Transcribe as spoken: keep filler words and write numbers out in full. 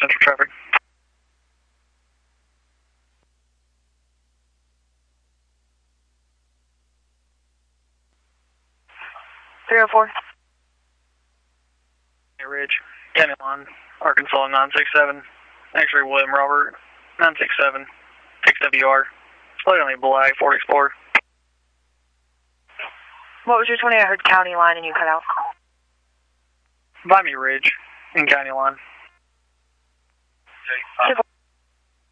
Central traffic. three oh four. Hey, Ridge, County Line, Arkansas nine six seven. X-ray William Robert, nine six seven. X W R. Slightly black, Ford Explorer. What was your twenty? I heard County Line and you cut out. By me, Ridge, in County Line. Okay,